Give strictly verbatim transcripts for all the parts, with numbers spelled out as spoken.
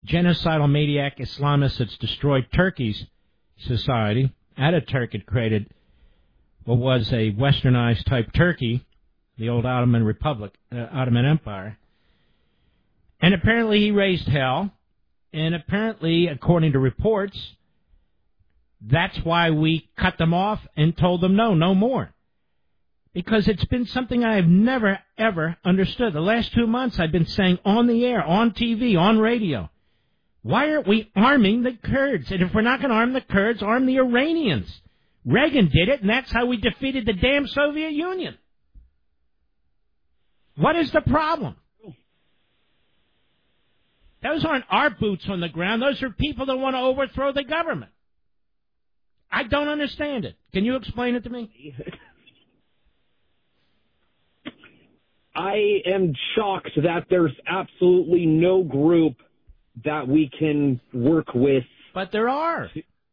genocidal maniac Islamist that's destroyed Turkey's society. Ataturk had created what was a westernized type Turkey, the old Ottoman Republic, uh, Ottoman Empire. And apparently he raised hell, and apparently, according to reports, that's why we cut them off and told them no, no more. Because it's been something I have never, ever understood. The last two months I've been saying on the air, on T V, on radio, why aren't we arming the Kurds? And if we're not going to arm the Kurds, arm the Iranians. Reagan did it, and that's how we defeated the damn Soviet Union. What is the problem? Those aren't our boots on the ground. Those are people that want to overthrow the government. I don't understand it. Can you explain it to me? I am shocked that there's absolutely no group that we can work with. But there are.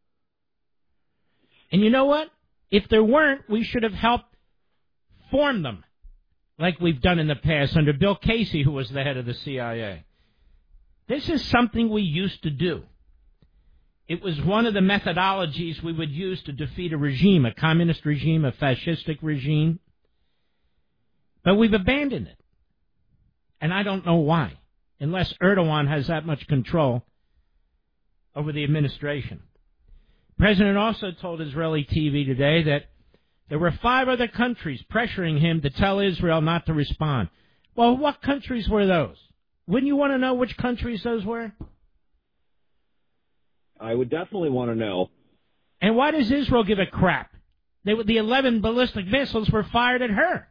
And you know what? If there weren't, we should have helped form them, like we've done in the past under Bill Casey, who was the head of the C I A. This is something we used to do. It was one of the methodologies we would use to defeat a regime, a communist regime, a fascistic regime. But we've abandoned it. And I don't know why, unless Erdogan has that much control over the administration. The president also told Israeli T V today that there were five other countries pressuring him to tell Israel not to respond. Well, what countries were those? Wouldn't you want to know which countries those were? I would definitely want to know. And why does Israel give a crap? They, the eleven ballistic missiles were fired at her.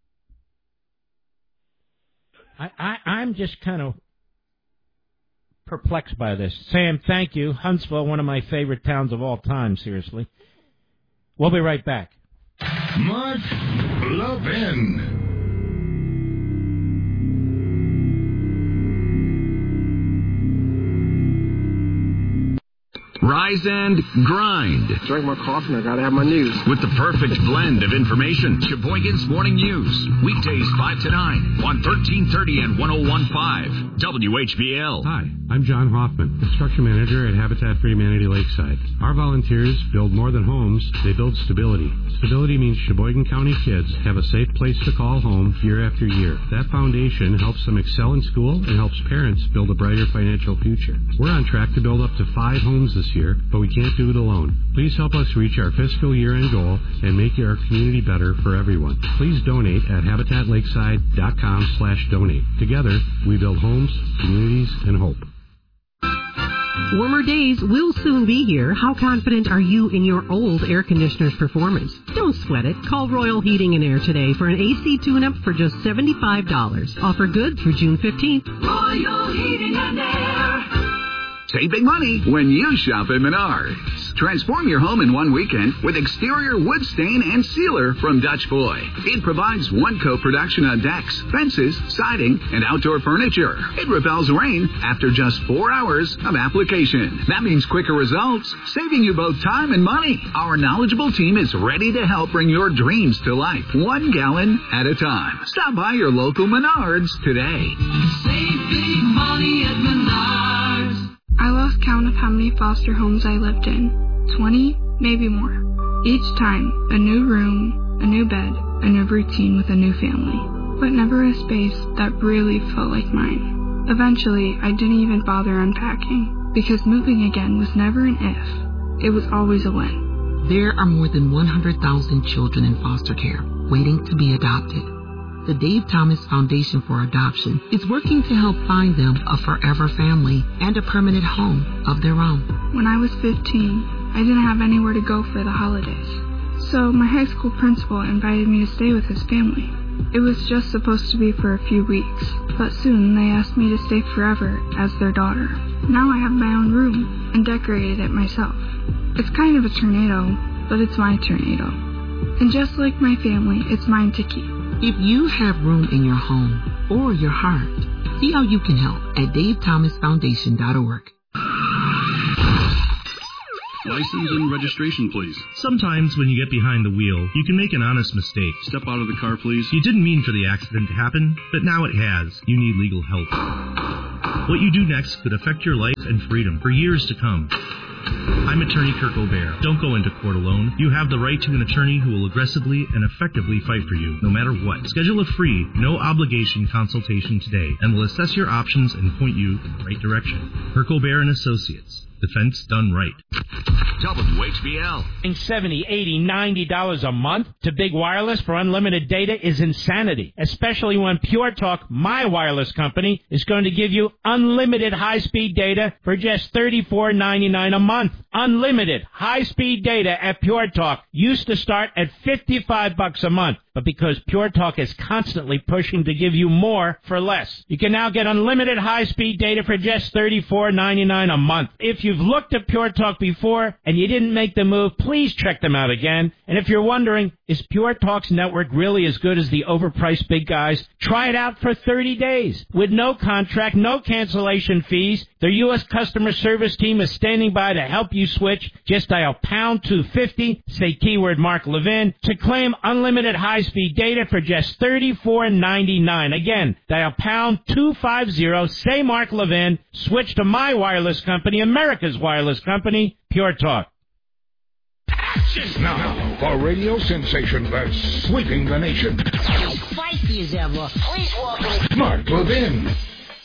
I, I, I'm just kind of perplexed by this. Sam, thank you. Huntsville, one of my favorite towns of all time, seriously. We'll be right back. Mark Levin. Rise and grind. Drink my coffee and I gotta have my news. With the perfect blend of information. Sheboygan's Morning News. Weekdays five to nine on thirteen thirty and one oh one point five W H B L. Hi, I'm John Hoffman, construction manager at Habitat for Humanity Lakeside. Our volunteers build more than homes, they build stability. Stability means Sheboygan County kids have a safe place to call home year after year. That foundation helps them excel in school and helps parents build a brighter financial future. We're on track to build up to five homes this year, but we can't do it alone. Please help us reach our fiscal year-end goal and make our community better for everyone. Please donate at habitat lakeside dot com slash donate. Together, we build homes, communities, and hope. Warmer days will soon be here. How confident are you in your old air conditioner's performance? Don't sweat it. Call Royal Heating and Air today for an A C tune-up for just seventy-five dollars. Offer good through June fifteenth. Royal Heating and Air. Save big money when you shop at Menards. Transform your home in one weekend with exterior wood stain and sealer from Dutch Boy. It provides one-coat production on decks, fences, siding, and outdoor furniture. It repels rain after just four hours of application. That means quicker results, saving you both time and money. Our knowledgeable team is ready to help bring your dreams to life, one gallon at a time. Stop by your local Menards today. Save big money at Menards. I lost count of how many foster homes I lived in. Twenty, maybe more. Each time, a new room, a new bed, a new routine with a new family. But never a space that really felt like mine. Eventually, I didn't even bother unpacking, because moving again was never an if. It was always a when. There are more than one hundred thousand children in foster care waiting to be adopted. The Dave Thomas Foundation for Adoption is working to help find them a forever family and a permanent home of their own. When I was fifteen, I didn't have anywhere to go for the holidays. So my high school principal invited me to stay with his family. It was just supposed to be for a few weeks, but soon they asked me to stay forever as their daughter. Now I have my own room and decorated it myself. It's kind of a tornado, but it's my tornado. And just like my family, it's mine to keep. If you have room in your home or your heart, see how you can help at dave thomas foundation dot org. License and registration, please. Sometimes when you get behind the wheel, you can make an honest mistake. Step out of the car, please. You didn't mean for the accident to happen, but now it has. You need legal help. What you do next could affect your life and freedom for years to come. I'm attorney Kirk O'Bear. Don't go into court alone. You have the right to an attorney who will aggressively and effectively fight for you, no matter what. Schedule a free, no-obligation consultation today, and we'll assess your options and point you in the right direction. Kirk O'Bear and Associates. Defense done right. W H B L. seventy, eighty, ninety dollars a month to Big Wireless for unlimited data is insanity, especially when Pure Talk, my wireless company, is going to give you unlimited high-speed data for just thirty-four ninety-nine a month. Unlimited high-speed data at Pure Talk used to start at fifty-five bucks a month. But because Pure Talk is constantly pushing to give you more for less, you can now get unlimited high-speed data for just thirty-four ninety-nine a month. If you've looked at Pure Talk before and you didn't make the move, please check them out again. And if you're wondering, is Pure Talk's network really as good as the overpriced big guys? Try it out for thirty days with no contract, no cancellation fees. Their U S customer service team is standing by to help you switch. Just dial pound two fifty, say keyword Mark Levin, to claim unlimited high-speed data for just thirty-four ninety-nine. Again, dial pound two fifty, say Mark Levin, switch to my wireless company, America's wireless company, Pure Talk. Now, for radio sensation that's sweeping the nation. Spicy as ever. Please welcome Mark Levin.